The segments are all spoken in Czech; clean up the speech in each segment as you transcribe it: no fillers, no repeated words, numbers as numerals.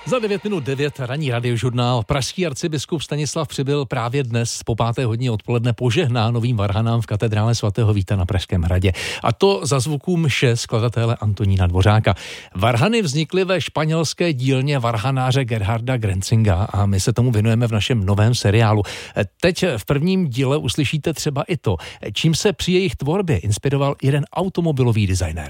Za 9 minut 9 ranní radiožurnál. Pražský arcibiskup Stanislav Přibyl právě dnes po 5:00 odpoledne požehná novým varhanám v katedrále svatého Víta na Pražském hradě. A to za zvuků mše skladatele Antonína Dvořáka. Varhany vznikly ve španělské dílně varhanáře Gerharda Grenzinga a my se tomu věnujeme v našem novém seriálu. Teď v prvním díle uslyšíte třeba i to, čím se při jejich tvorbě inspiroval jeden automobilový designér.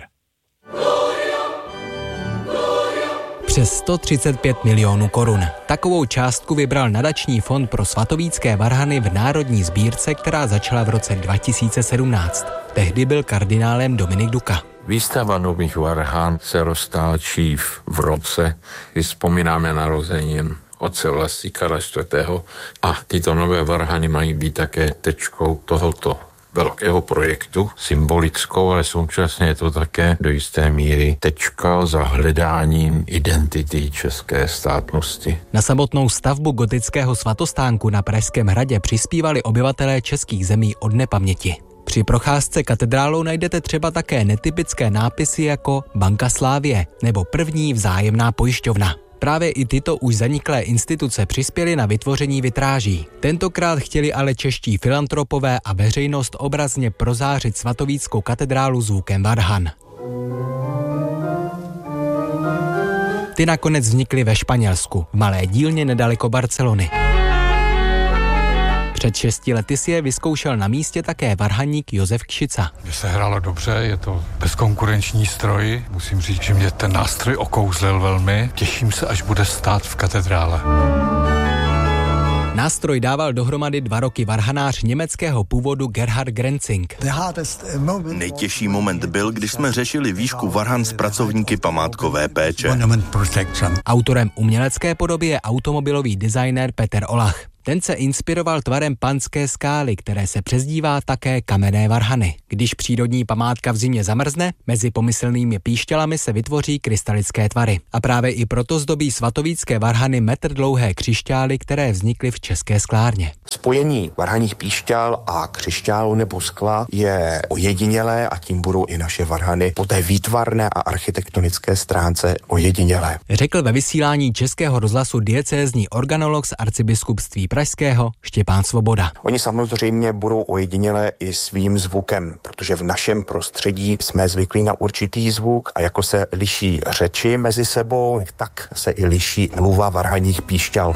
Přes 135 milionů korun. Takovou částku vybral nadační fond pro svatovícké varhany v národní sbírce, která začala v roce 2017. Tehdy byl kardinálem Dominik Duka. Výstava nových varhan se roztáčí v roce, kdy vzpomínáme narozenin otce Vlasty Karla IV. A tyto nové varhany mají být také tečkou tohoto velkého projektu, symbolickou, ale současně je to také do jisté míry tečka za hledáním identity české státnosti. Na samotnou stavbu gotického svatostánku na Pražském hradě přispívali obyvatelé českých zemí od nepaměti. Při procházce katedrálou najdete třeba také netypické nápisy jako Banka Slávie nebo První vzájemná pojišťovna. Právě i tyto už zaniklé instituce přispěly na vytvoření vitráží. Tentokrát chtěli ale čeští filantropové a veřejnost obrazně prozářit svatovíckou katedrálu zvukem varhan. Ty nakonec vznikly ve Španělsku, v malé dílně nedaleko Barcelony. Před 6 lety si je vyzkoušel na místě také varhaník Josef Kšica. Mně se hrálo dobře, je to bezkonkurenční stroj. Musím říct, že mě ten nástroj okouzlil velmi. Těším se, až bude stát v katedrále. Nástroj dával dohromady 2 roky varhanář německého původu Gerhard Grenzing. Nejtěžší moment byl, když jsme řešili výšku varhan s pracovníky památkové péče. Autorem umělecké podoby je automobilový designér Peter Olach. Ten se inspiroval tvarem Panské skály, které se přezdívá také kamenné varhany. Když přírodní památka v zimě zamrzne, mezi pomyslnými píšťalami se vytvoří krystalické tvary. A právě i proto zdobí svatovícké varhany metr dlouhé křišťály, které vznikly v české sklárně. Spojení varhaních píšťal a křišťálu nebo skla je ojedinělé a tím budou i naše varhany po té výtvarné a architektonické stránce ojedinělé. Řekl ve vysílání Českého rozhlasu diecézní organolog z arcibiskupství pražského Štěpán Svoboda. Oni samozřejmě budou ojedinělé i svým zvukem, protože v našem prostředí jsme zvyklí na určitý zvuk a jako se liší řeči mezi sebou, tak se i liší mluva varhaních píšťal.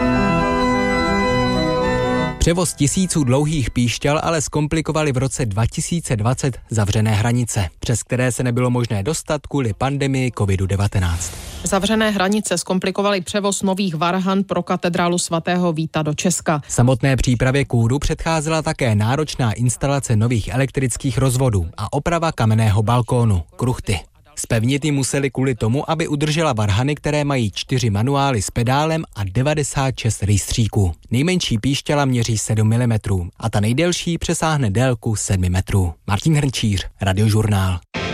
Převoz tisíců dlouhých píšťal ale zkomplikovali v roce 2020 zavřené hranice, přes které se nebylo možné dostat kvůli pandemii COVID-19. Zavřené hranice zkomplikovaly převoz nových varhan pro katedrálu svatého Víta do Česka. Samotné přípravě kůru předcházela také náročná instalace nových elektrických rozvodů a oprava kamenného balkónu, kruchty. Zpevnit ji museli kvůli tomu, aby udržela varhany, které mají 4 manuály s pedálem a 96 rejstříků. Nejmenší píšťala měří 7 mm a ta nejdelší přesáhne délku 7 metrů. Martin Hrnčíř, Radiožurnál.